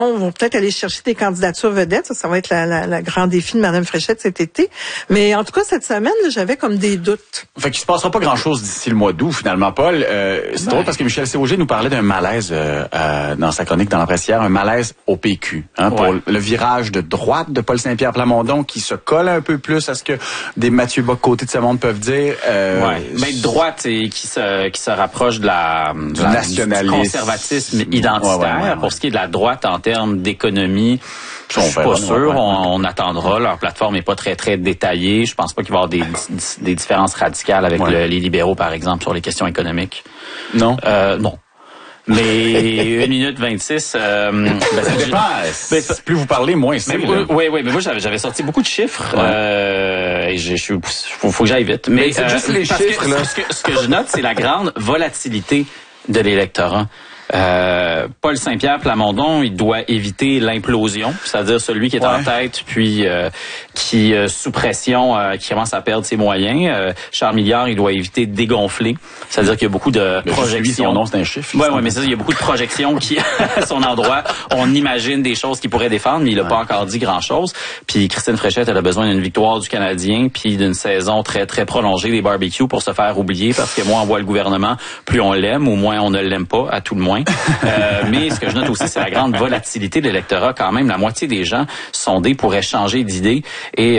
On va peut-être aller chercher des candidatures vedettes. Ça va être la grand défi de Mme Fréchette cet été. Mais en tout cas, cette semaine, là, j'avais comme des doutes. Fait qu'il se passera pas grand-chose d'ici le mois d'août, finalement, Paul. C'est drôle parce que Michel Séauger nous parlait d'un malaise dans sa chronique dans la presse hier, un malaise au PQ. Pour le virage de droite de Paul Saint-Pierre Plamondon qui se colle un peu plus à ce que des Mathieu Bock-Côté de ce monde peuvent dire. Mais droite et qui se rapproche du nationalisme, du conservatisme identitaire. Pour ce qui est de la droite en termes d'économie, je suis pas sûr. On attendra. Leur plateforme est pas très, très détaillée. Je pense pas qu'il va y avoir des différences radicales avec les libéraux, par exemple, sur les questions économiques. Non? Non. Mais 1 minute 26... ça dépend. Plus vous parlez, moins c'est. Oui, mais moi, j'avais sorti beaucoup de chiffres. Et faut que j'aille vite. Mais c'est juste les chiffres, là. Ce que je note, c'est la grande volatilité de l'électorat. Paul Saint-Pierre Plamondon, il doit éviter l'implosion, c'est-à-dire celui qui est en tête, puis qui sous pression, qui commence à perdre ses moyens. Charles Milliard, il doit éviter de dégonfler, c'est-à-dire qu'il y a beaucoup de projections. Son nom, c'est un chiffre. Oui, mais ça, il y a beaucoup de projections qui, à son endroit, on imagine des choses qu'il pourrait défendre, mais il n'a pas encore dit grand-chose. Puis Christine Fréchette, elle a besoin d'une victoire du Canadien, puis d'une saison très, très prolongée des barbecues pour se faire oublier, parce que moins on voit le gouvernement, plus on l'aime, ou moins on ne l'aime pas, à tout le moins. Mais ce que je note aussi, c'est la grande volatilité de l'électorat. Quand même, la moitié des gens sondés pourraient changer d'idée et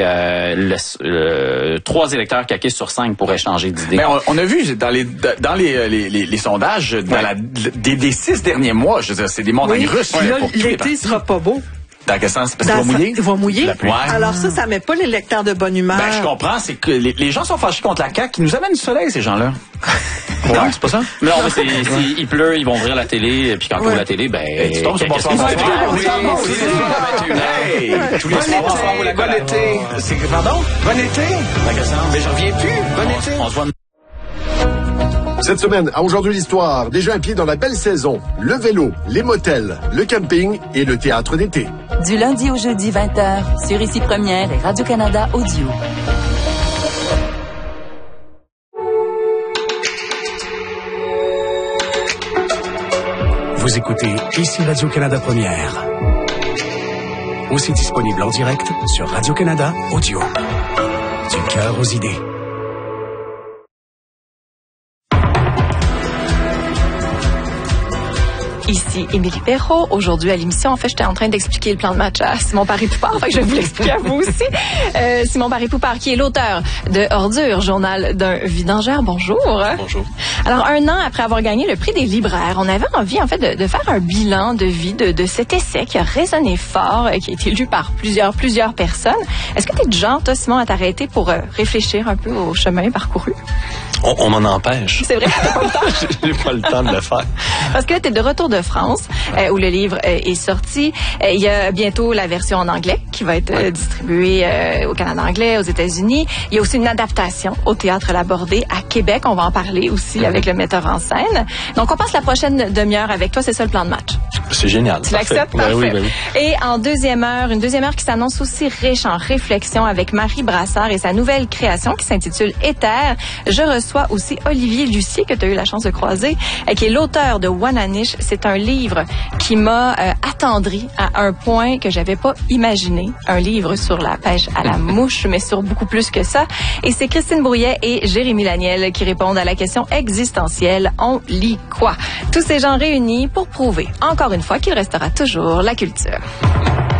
3 électeurs caquistes sur 5 pourraient changer d'idée. Mais on a vu dans les sondages des 6 derniers mois, je veux dire, c'est des montagnes russes. Là, l'été sera pas beau. Dans quel sens? Parce qu'il va mouiller? Il va mouiller. Alors ça met pas l'électeur de bonne humeur. Je comprends, c'est que les gens sont fâchés contre la CAQ qui nous amène du soleil, ces gens-là. Non, c'est pas ça? Non, mais il pleut, ils vont ouvrir la télé, puis quand on ouvre la télé, tu tombes sur bon sens. Tous les soirs, bon été. Pardon? Bon été? Mais j'en reviens plus. Bon été. On se voit. Cette semaine, à Aujourd'hui l'Histoire, déjà un pied dans la belle saison. Le vélo, les motels, le camping et le théâtre d'été. Du lundi au jeudi 20h, sur Ici Première et Radio-Canada Audio. Vous écoutez Ici Radio-Canada Première. Aussi disponible en direct sur Radio-Canada Audio. Du cœur aux idées. Ici Émilie Perrault. Aujourd'hui à l'émission, en fait, j'étais en train d'expliquer le plan de match à Simon Paré-Poupard. Fait que je vais vous l'expliquer à vous aussi. Simon Paré-Poupard, qui est l'auteur de Ordures, journal d'un vidangeur. Bonjour. Bonjour. Alors, 1 an après avoir gagné le prix des libraires, on avait envie, en fait, de faire un bilan de vie de cet essai qui a résonné fort, qui a été lu par plusieurs personnes. Est-ce que tu es du genre, toi, Simon, à t'arrêter pour réfléchir un peu au chemin parcouru? On m'en empêche. C'est vrai, t'as pas le temps. J'ai pas le temps de le faire. Parce que t'es de retour de France, où le livre est sorti. Il y a bientôt la version en anglais qui va être distribuée au Canada anglais, aux États-Unis. Il y a aussi une adaptation au Théâtre Labordé à Québec. On va en parler aussi avec le metteur en scène. Donc, on passe la prochaine demi-heure avec toi. C'est ça le plan de match. C'est génial. Tu l'acceptes? Parfait. Ben oui. Et en une deuxième heure qui s'annonce aussi riche en réflexion avec Marie Brassard et sa nouvelle création qui s'intitule Éther. Je reçois aussi Olivier Lucier, que tu as eu la chance de croiser, qui est l'auteur de Wananiche. C'est un livre qui m'a attendri à un point que j'avais pas imaginé. Un livre sur la pêche à la mouche, mais sur beaucoup plus que ça. Et c'est Christine Brouillet et Jérémy Laniel qui répondent à la question existentielle. On lit quoi? Tous ces gens réunis pour prouver, encore une fois, qu'il restera toujours la culture.